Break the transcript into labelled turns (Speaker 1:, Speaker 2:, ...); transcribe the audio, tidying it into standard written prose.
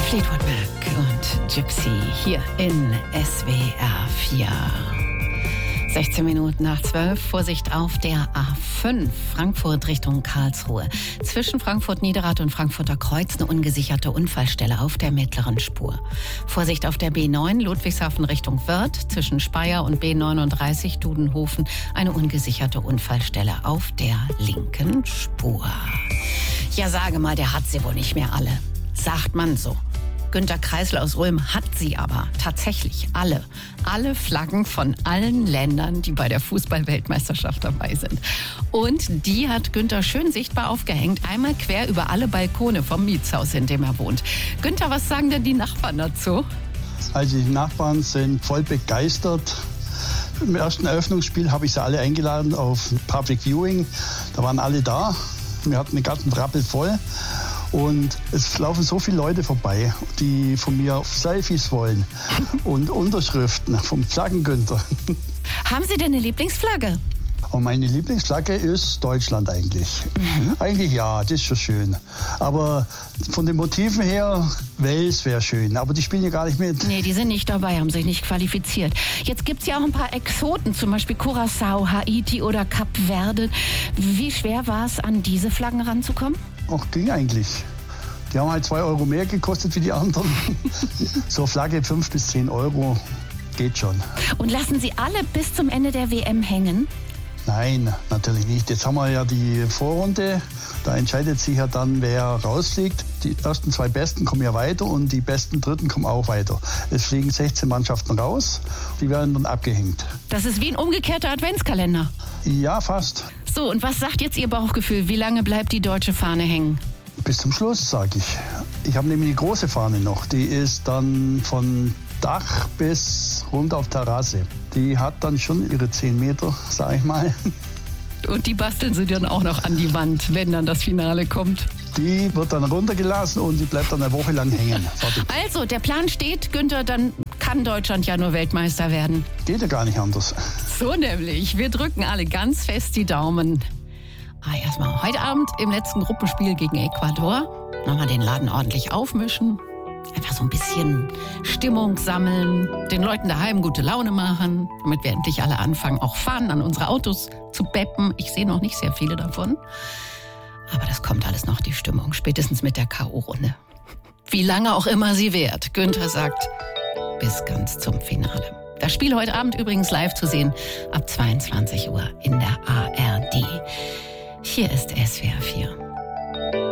Speaker 1: Fleetwood Mac und Gypsy hier in SWR 4. 16 Minuten nach 12, Vorsicht auf der A5, Frankfurt Richtung Karlsruhe. Zwischen Frankfurt-Niederrad und Frankfurter Kreuz eine ungesicherte Unfallstelle auf der mittleren Spur. Vorsicht auf der B9, Ludwigshafen Richtung Wörth, zwischen Speyer und B39 Dudenhofen, eine ungesicherte Unfallstelle auf der linken Spur. Ja, sage mal, der hat sie wohl nicht mehr alle. Sagt man so. Günter Kreisel aus Ulm hat sie aber tatsächlich alle. Alle Flaggen von allen Ländern, die bei der Fußball-Weltmeisterschaft dabei sind. Und die hat Günter schön sichtbar aufgehängt, einmal quer über alle Balkone vom Mietshaus, in dem er wohnt. Günter, was sagen denn die Nachbarn dazu?
Speaker 2: Also die Nachbarn sind voll begeistert. Im ersten Eröffnungsspiel habe ich sie alle eingeladen auf Public Viewing. Da waren alle da. Wir hatten den ganzen Rappel voll. Und es laufen so viele Leute vorbei, die von mir Selfies wollen und Unterschriften vom Flaggen-Günther.
Speaker 1: Haben Sie denn eine Lieblingsflagge?
Speaker 2: Und meine Lieblingsflagge ist Deutschland eigentlich. Eigentlich ja, das ist schon schön. Aber von den Motiven her, Wales wäre schön. Aber die spielen ja gar nicht mit.
Speaker 1: Nee, die sind nicht dabei, haben sich nicht qualifiziert. Jetzt gibt es ja auch ein paar Exoten, zum Beispiel Curaçao, Haiti oder Kap Verde. Wie schwer war es, an diese Flaggen ranzukommen?
Speaker 2: Ach, ging eigentlich. Die haben halt 2 Euro mehr gekostet wie die anderen. So Flagge 5 bis 10 Euro geht schon.
Speaker 1: Und lassen Sie alle bis zum Ende der WM hängen?
Speaker 2: Nein, natürlich nicht. Jetzt haben wir ja die Vorrunde. Da entscheidet sich ja dann, wer rausfliegt. Die ersten 2 Besten kommen ja weiter und die besten Dritten kommen auch weiter. Es fliegen 16 Mannschaften raus. Die werden dann abgehängt. Das
Speaker 1: ist wie ein umgekehrter Adventskalender.
Speaker 2: Ja, fast.
Speaker 1: So, und was sagt jetzt Ihr Bauchgefühl? Wie lange bleibt die deutsche Fahne hängen?
Speaker 2: Bis zum Schluss, sage ich. Ich habe nämlich die große Fahne noch. Die ist dann von Dach bis runter auf Terrasse. Die hat dann schon ihre 10 Meter, sag ich mal.
Speaker 1: Und die basteln sie dann auch noch an die Wand, wenn dann das Finale kommt?
Speaker 2: Die wird dann runtergelassen und die bleibt dann eine Woche lang hängen. Fertig.
Speaker 1: Also, der Plan steht, Günther, dann kann Deutschland ja nur Weltmeister werden.
Speaker 2: Geht ja gar nicht anders.
Speaker 1: So nämlich. Wir drücken alle ganz fest die Daumen. Erstmal heute Abend im letzten Gruppenspiel gegen Ecuador. Nochmal den Laden ordentlich aufmischen. Einfach so ein bisschen Stimmung sammeln, den Leuten daheim gute Laune machen, damit wir endlich alle anfangen, auch fahren, an unsere Autos zu beppen. Ich sehe noch nicht sehr viele davon. Aber das kommt alles noch, die Stimmung, spätestens mit der K.O.-Runde. Wie lange auch immer sie währt. Günther sagt, bis ganz zum Finale. Das Spiel heute Abend übrigens live zu sehen, ab 22 Uhr in der ARD. Hier ist SWR 4.